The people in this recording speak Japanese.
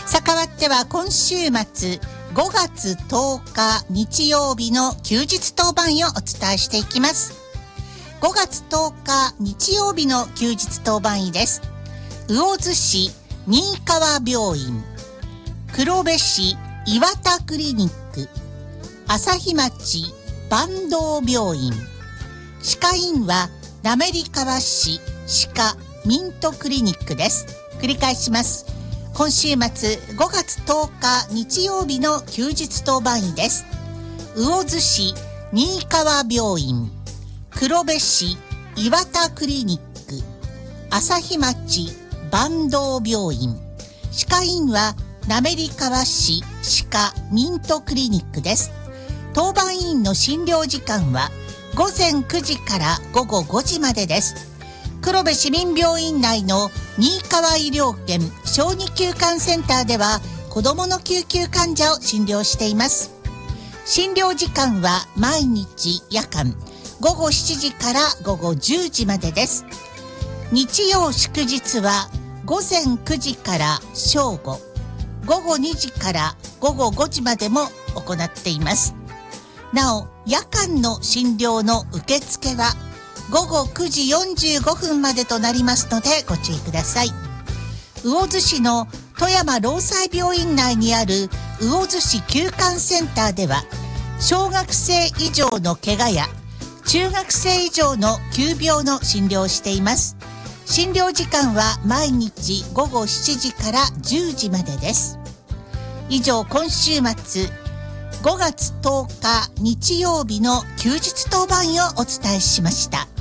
さあ変わっては今週末5月10日日曜日の休日当番をお伝えしていきます。5月10日日曜日の休日当番医です。魚津市新川病院、黒部市岩田クリニック、朝日町坂東病院、歯科医院は滑川市歯科ミントクリニックです。繰り返します。今週末5月10日日曜日の休日当番医です。魚津市新川病院、黒部市岩田クリニック、朝日町坂東病院、歯科医院は滑川市歯科ミントクリニックです。当番医院の診療時間は午前9時から午後5時までです。黒部市民病院内の新川医療圏小児休館センターでは子どもの救急患者を診療しています。診療時間は毎日夜間午後7時から午後10時までです。日曜祝日は午前9時から正午、午後2時から午後5時までも行っています。なお、夜間の診療の受付は午後9時45分までとなりますのでご注意ください。魚津市の富山労災病院内にある魚津市休館センターでは小学生以上の怪我や中学生以上の急病の診療をしています。診療時間は毎日午後7時から10時までです。以上、今週末5月10日日曜日の休日当番をお伝えしました。